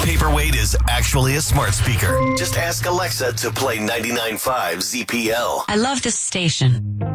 paperweight is actually a smart speaker. Just ask Alexa to play 99.5 ZPL. I love this station.